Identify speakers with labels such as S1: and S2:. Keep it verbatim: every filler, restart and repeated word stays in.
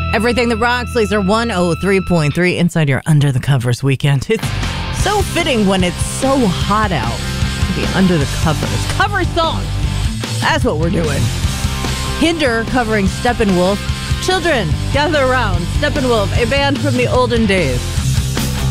S1: Everything that rocks, Laser one oh three point three inside your Under the Covers weekend. It's so fitting when it's so hot out to be under the covers. Cover song. That's what we're doing. Hinder covering Steppenwolf. Children, gather around. Steppenwolf, a band from the olden days.